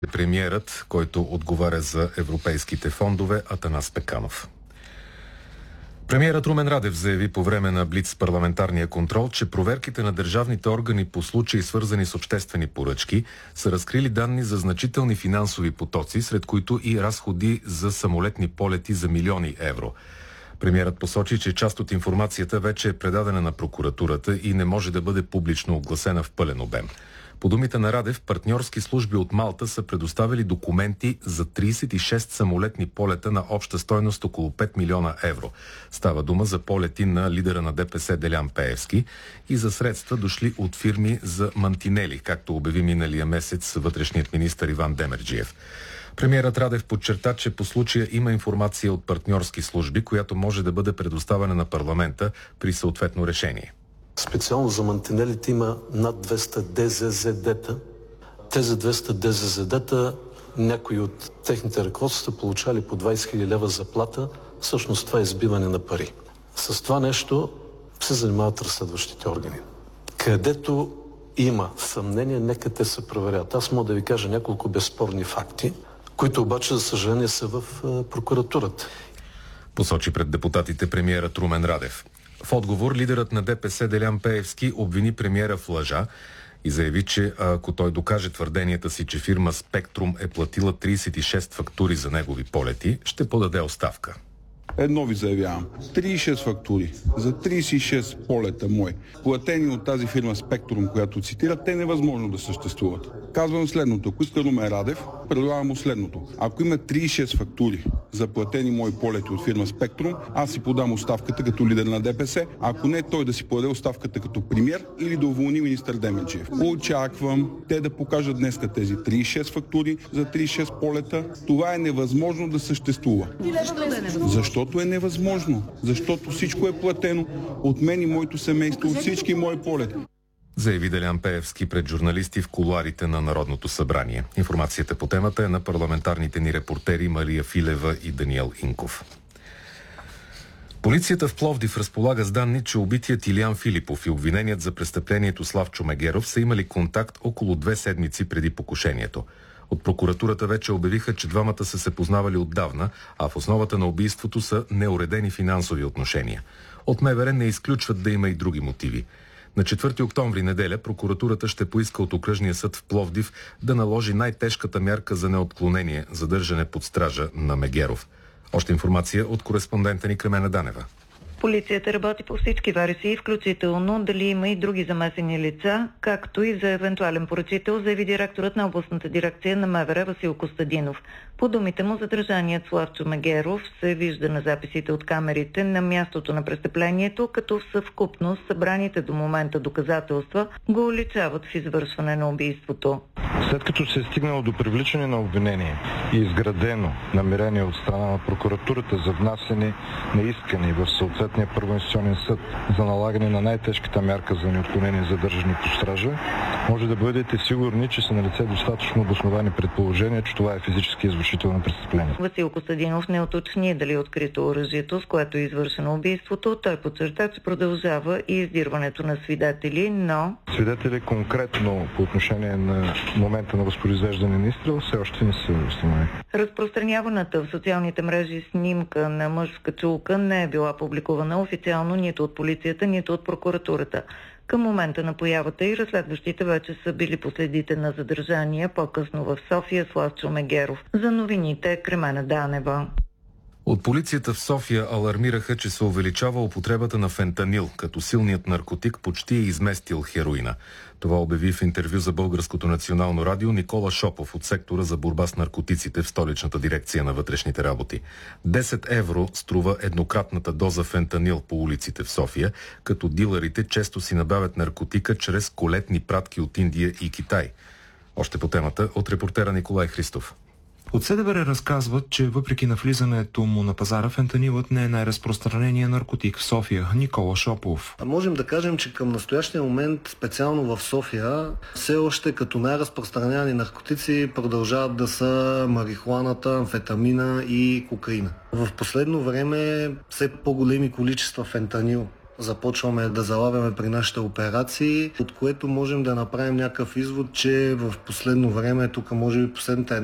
Премиерът, който отговаря за европейските фондове, Атанас Пеканов. Премиерът Румен Радев заяви по време на Блиц парламентарния контрол, че проверките на държавните органи по случаи, свързани с обществени поръчки, са разкрили данни за значителни финансови потоци, сред които и разходи за самолетни полети за милиони евро. Премиерът посочи, че част от информацията вече е предадена на прокуратурата и не може да бъде публично огласена в пълен обем. По думите на Радев, партньорски служби от Малта са предоставили документи за 36 самолетни полета на обща стойност около 5 милиона евро. Става дума за полети на лидера на ДПС Делян Пеевски и за средства дошли от фирми за мантинели, както обяви миналия месец вътрешният министър Иван Демерджиев. Премиерът Радев подчерта, че по случая има информация от партньорски служби, която може да бъде предоставена на парламента при съответно решение. Специално за мантинелите има над 200 ДЗЗД-та. Тези 200 ДЗЗД-та, някои от техните ръководства получали по 20 000 лева заплата. Всъщност това е избиване на пари. С това нещо се занимават разследващите органи. Където има съмнение, нека те се проверят. Аз мога да ви кажа няколко безспорни факти, които обаче, за съжаление, са в прокуратурата. Посочи пред депутатите премиерът Румен Радев. В отговор лидерът на ДПС Делян Пеевски обвини премиера в лъжа и заяви, че ако той докаже твърденията си, че фирма Спектрум е платила 36 фактури за негови полети, ще подаде оставка. Едно ви заявявам. 36 фактури за 36 полета мои, платени от тази фирма Спектрум, която цитира, те невъзможно да съществуват. Казвам следното. Ако иска Румен Радев, предлагам му следното. Ако има 36 фактури за платени мои полети от фирма Спектрум, аз си подам оставката като лидер на ДПС. Ако не, той да си подаде оставката като премиер или да уволни министър Демерджиев. Очаквам те да покажат днеска тези 36 фактури за 36 полета. Това е невъзможно да съществува. Защото е невъзможно. Защото всичко е платено от мен и моето семейство, от всички мои полети. Заяви Делян Пеевски пред журналисти в кулоарите на Народното събрание. Информацията по темата е на парламентарните ни репортери Мария Филева и Даниел Инков. Полицията в Пловдив разполага с данни, че убитият Илиян Филипов и обвиненият за престъплението Славчо Мегеров са имали контакт около 2 седмици преди покушението. От прокуратурата вече обявиха, че двамата са се познавали отдавна, а в основата на убийството са неуредени финансови отношения. От МВР не изключват да има и други мотиви. На 4 октомври неделя прокуратурата ще поиска от окръжния съд в Пловдив да наложи най-тежката мярка за неотклонение – задържане под стража на Мегеров. Още информация от кореспондента ни Кремена Данева. Полицията работи по всички версии, включително дали има и други замесени лица, както и за евентуален поръчител, заяви директорът на областната дирекция на МВР Васил Костадинов. По думите му, задържаният Славчо Мегеров се вижда на записите от камерите на мястото на престъплението, като в съвкупност събраните до момента доказателства го уличават в извършване на убийството. След като се е стигнало до привличане на обвинение и изградено намерение от страна на прокуратурата за внасяне на искане в съответния първоинституционен съд за налагане на най-тежката мярка за неотклонение задържане под стража, може да бъдете сигурни, че са налице достатъчно обосновани предположения, че това е физически извършител на престъпление. Васил Костадинов не уточни дали е открито оръжието, с което е извършено убийството. Той подчерта, че продължава и издирването на свидетели, но... Свидетели конкретно по отношение на момента на възпроизвеждане на изстрел все още не са установени. Разпространяваната в социалните мрежи снимка на мъж в качулка не е била публикувана официално нито от полицията, нито от прокуратурата. Към момента на появата и разследващите вече са били последите на задържания по-късно в София Славчо Мегеров. За новините Кремена Данева. От полицията в София алармираха, че се увеличава употребата на фентанил, като силният наркотик почти е изместил хероина. Това обяви в интервю за Българското национално радио Никола Шопов от сектора за борба с наркотиците в столичната дирекция на вътрешните работи. 10 евро струва еднократната доза фентанил по улиците в София, като дилърите често си набавят наркотика чрез колетни пратки от Индия и Китай. Още по темата от репортера Николай Христов. От СДВР разказват, че въпреки навлизането му на пазара, фентанилът не е най-разпространения наркотик в София. Никола Шопов. Можем да кажем, че към настоящия момент, специално в София, все още като най-разпространявани наркотици продължават да са марихуаната, амфетамина и кокаина. В последно време все по-големи количества фентанил започваме да залавяме при нашите операции, от което можем да направим някакъв извод, че в последно време, тук може би последната